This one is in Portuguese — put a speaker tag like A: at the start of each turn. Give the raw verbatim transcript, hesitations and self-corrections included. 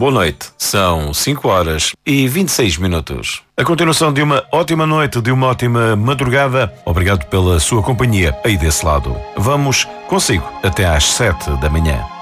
A: boa noite. São cinco horas e vinte e seis minutos. A continuação de uma ótima noite, de uma ótima madrugada. Obrigado pela sua companhia aí desse lado. Vamos consigo até às sete da manhã.